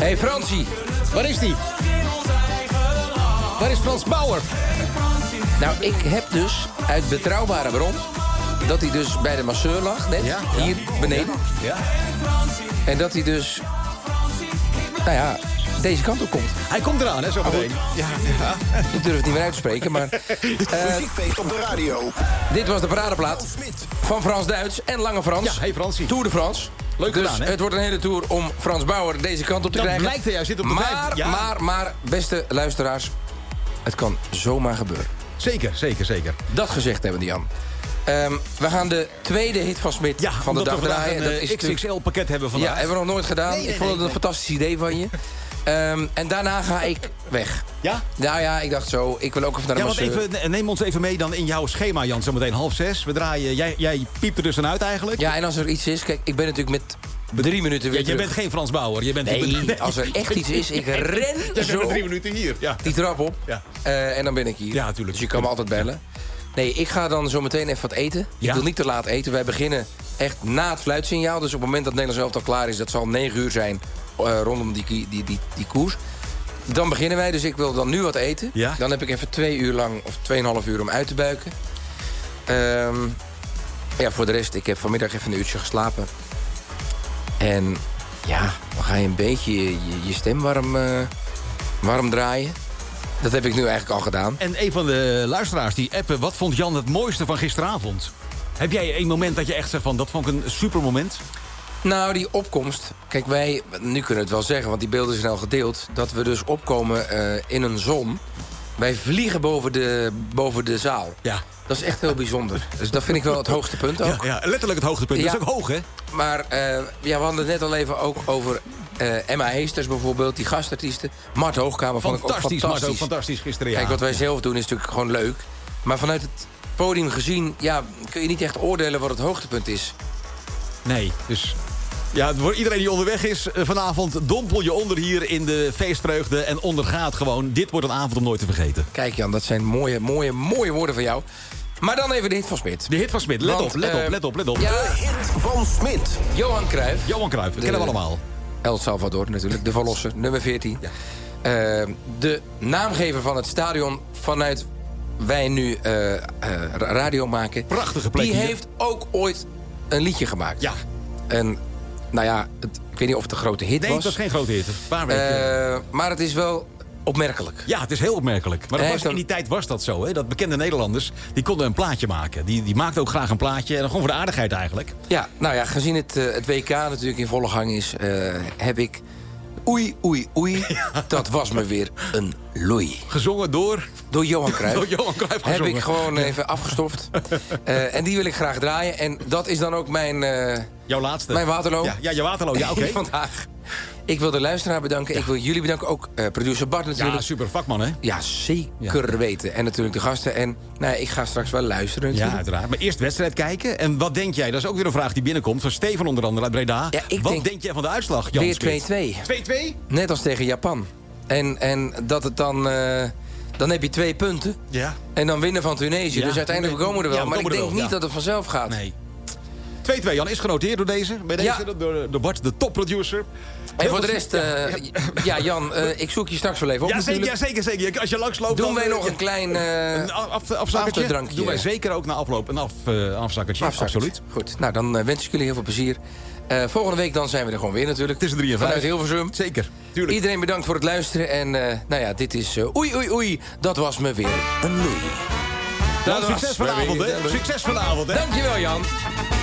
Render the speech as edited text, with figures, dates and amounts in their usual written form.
Hey Fransie, Waar is die? Waar is Frans Bauer? nou ik heb dus uit betrouwbare bron... dat hij dus bij de masseur lag, net, hier beneden. Ja. En dat hij dus, nou ja, deze kant op komt. Hij komt eraan, hè, zo meteen. Ja. Ik durf het niet meer uit te spreken, maar... Muziekfeest op de radio. Dit was de paradeplaat van Frans-Duits en Lange Frans. Ja, hey Fransie. Tour de France. Leuk dus gedaan, hè? het wordt een hele tour om Frans Bauer deze kant op te Dat krijgen. blijkt, hij zit op de vijfde. Ja. Maar, beste luisteraars, het kan zomaar gebeuren. Zeker. Dat gezegd hebben, Jan. We gaan de tweede hit van Smit van de dag draaien. Dat is een XXL-pakket hebben vandaag. Ja, hebben we nog nooit gedaan. Nee, ik vond het een fantastisch idee van je. En daarna ga ik weg. Ja? Nou ja, ik dacht zo, ik wil ook even naar de masseur. Want neem ons even mee dan in jouw schema, Jan. Zometeen 5:30. We draaien, jij piept er dus aan uit eigenlijk. Ja, en als er iets is, kijk, ik ben natuurlijk met 3 minuten weer Je terug. bent geen Frans Bauer. Je bent Nee, als er echt iets is, ik ren Jij zo bent 3 minuten hier. Ja. die trap op. Ja. En dan ben ik hier. Ja, natuurlijk. Dus je kan me altijd bellen. Nee, ik ga dan zo meteen even wat eten. Ja. Ik wil niet te laat eten. Wij beginnen echt na het fluitsignaal. Dus op het moment dat het Nederlands elftal klaar is... dat zal 9 uur zijn rondom die koers. Dan beginnen wij, dus ik wil dan nu wat eten. Ja. Dan heb ik even 2 uur lang, of 2,5 uur om uit te buiken. Ja, voor de rest, ik heb vanmiddag even een uurtje geslapen. En ja, dan ga je een beetje je stem warm draaien. Dat heb ik nu eigenlijk al gedaan. En een van de luisteraars die appen... wat vond Jan het mooiste van gisteravond? Heb jij een moment dat je echt zegt van... dat vond ik een super moment? Nou, die opkomst. Kijk, wij, nu kunnen we het wel zeggen, want die beelden zijn al gedeeld... dat we dus opkomen in een zon. Wij vliegen boven de zaal. Ja. Dat is echt heel bijzonder. Dus dat vind ik wel het hoogste punt ook. Ja, letterlijk het hoogtepunt. Ja. Dat is ook hoog, hè? Maar ja, we hadden het net al even ook over Emma Heesters bijvoorbeeld, die gastartiesten. Mart Hoogkamer vond ik ook fantastisch. Mart, ook fantastisch gisteren, ja. Kijk, wat wij zelf doen is natuurlijk gewoon leuk. Maar vanuit het podium gezien, ja, kun je niet echt oordelen wat het hoogtepunt is. Nee, dus... Ja, voor iedereen die onderweg is, vanavond dompel je onder hier in de feestvreugde... en ondergaat gewoon. Dit wordt een avond om nooit te vergeten. Kijk Jan, dat zijn mooie woorden van jou. Maar dan even de hit van Smit. De hit van Smit, let Want, op. Ja, De hit van Smit. Johan Cruijff. Johan Cruijff, kennen we allemaal. El Salvador natuurlijk, de Verlosser, nummer 14. Ja. De naamgever van het stadion vanuit wij nu radio maken. Prachtige plek Die hier. heeft ook ooit een liedje gemaakt. Ja. En nou ja, ik weet niet of het een grote hit Nee, was. dat is geen grote hit. Een paar weken. Maar het is wel opmerkelijk. Ja, het is heel opmerkelijk. Maar Hij dat was, heeft in die tijd was dat zo, hè? Dat bekende Nederlanders, die konden een plaatje maken. Die maakten ook graag een plaatje. En dan gewoon voor de aardigheid eigenlijk. Ja, nou ja, gezien het WK natuurlijk in volle gang is... heb ik... Oei, dat was me weer een loei. Gezongen door Door Johan Cruijff. Door Johan Cruijff Heb gezongen. ik gewoon even afgestoft. En die wil ik graag draaien. En dat is dan ook mijn jouw laatste. Mijn Waterloo. Ja, je Waterloo. Ja, oké. Vandaag. Ik wil de luisteraar bedanken. Ik wil jullie bedanken. Ook producer Bart natuurlijk. Ja, super vakman, hè? Ja, zeker weten. En natuurlijk de gasten. En nou, ik ga straks wel luisteren Ja, natuurlijk. uiteraard. Maar eerst wedstrijd kijken. En wat denk jij? Dat is ook weer een vraag die binnenkomt. Van Steven onder andere uit Breda. Ja, ik wat denk denk jij van de uitslag, Jan Weer Smit? 2-2. 2-2? Net als tegen Japan. En dat het dan... dan heb je 2 punten. Ja. En dan winnen van Tunesië. Ja. Dus uiteindelijk we komen er wel. Ja, we maar ik komen er denk wel, niet ja. dat het vanzelf gaat. Nee. 2-2, Jan, is genoteerd door deze. Bij deze, Ja. door Bart, de topproducer. En voor de rest, ja Jan, ik zoek je straks wel even op. Ja, zeker, natuurlijk. zeker. Als je langsloopt... Doen dan, wij nog een klein afzakkertje? afterdrankje. Doen wij zeker ook na afloop een afzakkertje. Absoluut. Goed, nou dan wens ik jullie heel veel plezier. Volgende week dan zijn we er gewoon weer natuurlijk. Het is 3 en 5. Vanuit Hilversum. Zeker, tuurlijk. Iedereen bedankt voor het luisteren. En nou ja, dit is oei, dat was me weer een loei. Succes vanavond, hè? Succes vanavond, hè? Dankjewel, Jan.